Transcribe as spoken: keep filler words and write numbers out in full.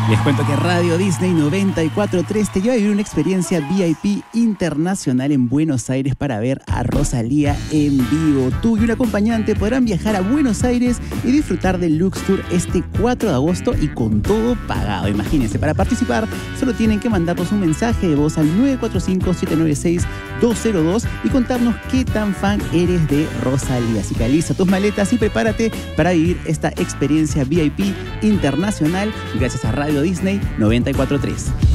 Les cuento que Radio Disney noventa y cuatro punto tres te lleva a vivir una experiencia V I P internacional en Buenos Aires para ver a Rosalía en vivo. Tú y un acompañante podrán viajar a Buenos Aires y disfrutar del Lux Tour este cuatro de agosto y con todo pagado. Imagínense, para participar solo tienen que mandarnos un mensaje de voz al nueve cuatro cinco, siete nueve seis, dos cero dos y contarnos qué tan fan eres de Rosalía. Así que alista tus maletas y prepárate para vivir esta experiencia V I P internacional gracias a Radio Disney noventa y cuatro punto tres.